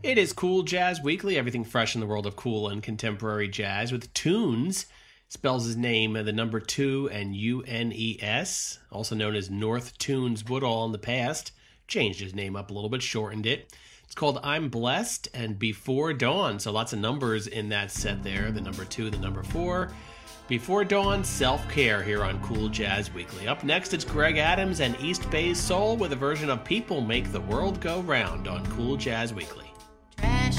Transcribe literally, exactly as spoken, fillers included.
It is Cool Jazz Weekly, everything fresh in the world of cool and contemporary jazz with Tunes. Spells his name the number two and U N E S, also known as North Tunes Woodall in the past. Changed his name up a little bit, shortened it. It's called I'm Blessed and Before Dawn, so lots of numbers in that set there, the number two, the number four. Before Dawn, Self-Care here on Cool Jazz Weekly. Up next, it's Greg Adams and East Bay's Soul with a version of People Make the World Go Round on Cool Jazz Weekly.